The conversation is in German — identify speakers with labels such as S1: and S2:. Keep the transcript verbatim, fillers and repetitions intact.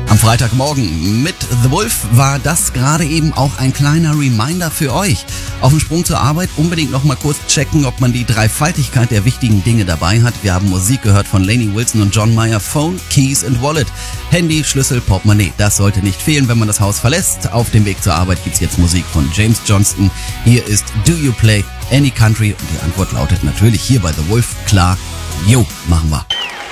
S1: Am Freitagmorgen mit The Wolf war das gerade eben auch ein kleiner Reminder für euch. Auf dem Sprung zur Arbeit unbedingt noch mal kurz checken, ob man die Dreifaltigkeit der wichtigen Dinge dabei hat. Wir haben Musik gehört von Lainey Wilson und John Mayer. Phone, Keys and Wallet. Handy, Schlüssel, Portemonnaie. Das sollte nicht fehlen, wenn man das Haus verlässt. Auf dem Weg zur Arbeit gibt's jetzt Musik von James Johnston. Hier ist Do You Play Any Country? Und die Antwort lautet natürlich hier bei The Wolf klar, jo, machen wir.